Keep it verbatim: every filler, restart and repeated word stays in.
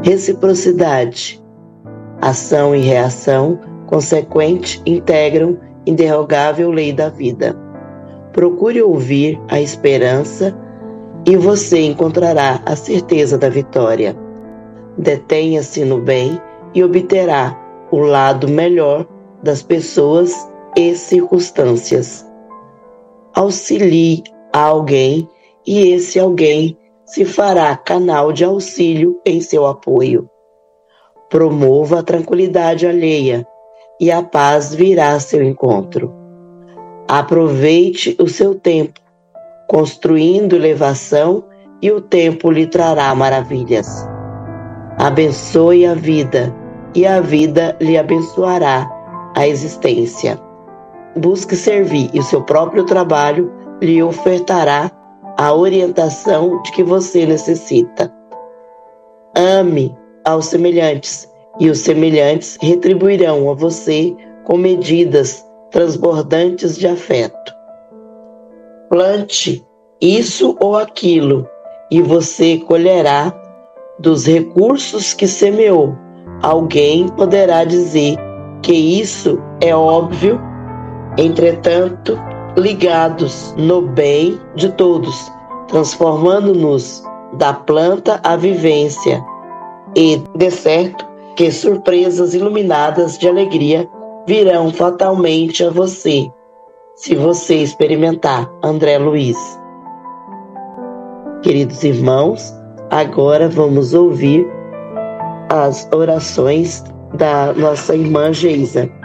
Reciprocidade. Ação e reação consequente integram inderrogável lei da vida. Procure ouvir a esperança e você encontrará a certeza da vitória. Detenha-se no bem e obterá o lado melhor das pessoas e circunstâncias. Auxilie a alguém e esse alguém se fará canal de auxílio em seu apoio. Promova a tranquilidade alheia e a paz virá a seu encontro. Aproveite o seu tempo, construindo elevação, e o tempo lhe trará maravilhas. Abençoe a vida, e a vida lhe abençoará a existência. Busque servir, e o seu próprio trabalho lhe ofertará a orientação de que você necessita. Ame aos semelhantes, e os semelhantes retribuirão a você com medidas transbordantes de afeto. Plante isso ou aquilo, e você colherá dos recursos que semeou. Alguém poderá dizer que isso é óbvio, entretanto, ligados no bem de todos, transformando-nos da planta à vivência, e, de certo, que surpresas iluminadas de alegria virão fatalmente a você, se você experimentar. André Luiz. Queridos irmãos, agora vamos ouvir as orações da nossa irmã Geisa.